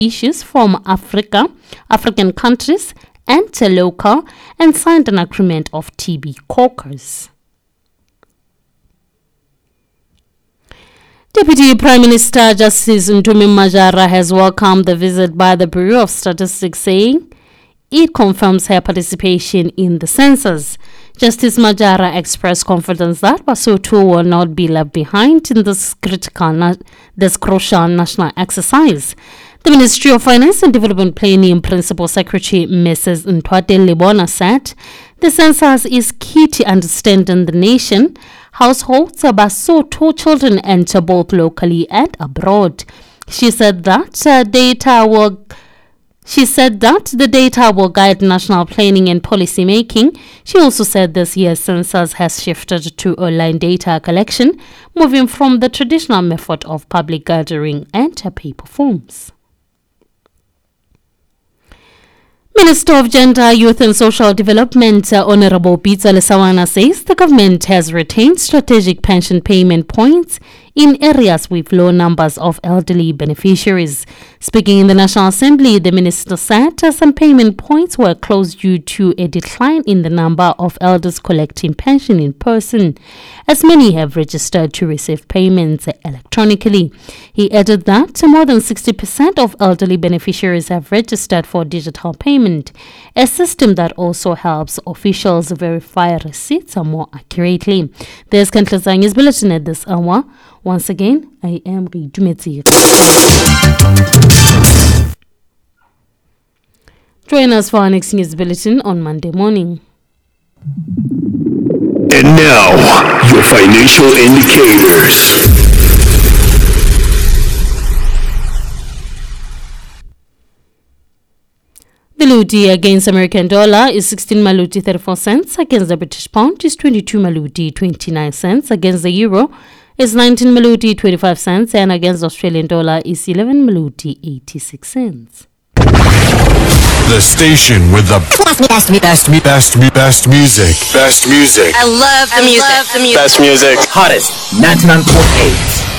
issues from African countries and local, and signed an agreement of TB caucus. Deputy Prime Minister Justice Ntumi Majara has welcomed the visit by the Bureau of Statistics, saying it confirms her participation in the census. Justice Majara expressed confidence that Basotho will not be left behind in this crucial national exercise. The Ministry of Finance and Development Planning Principal Secretary Mrs. Ntwate Lebona said the census is key to understanding the nation. Households of Basotho children enter both locally and abroad. She said that the data will guide national planning and policy making. She also said this year's census has shifted to online data collection, moving from the traditional method of public gathering and paper forms. Minister of Gender, Youth and Social Development, Honorable Pitso Lesawana, says the government has retained strategic pension payment points in areas with low numbers of elderly beneficiaries. Speaking in the National Assembly, the minister said some payment points were closed due to a decline in the number of elders collecting pension in person, as many have registered to receive payments electronically. He added that more than 60% of elderly beneficiaries have registered for digital payment, a system that also helps officials verify receipts more accurately. There's Kantlazangi's bulletin at this hour. Once again, I am Ridumeti. Join us for our next news bulletin on Monday morning. And now, your financial indicators. The Ludi against American dollar is 16 Maluti 34 cents, against the British pound is 22 Maluti 29 cents, against the euro is 19 Maluti 25 cents, and against the Australian dollar is 11 Maluti 86 cents. The station with the best music. I love the music. Best music. Hottest 99.8.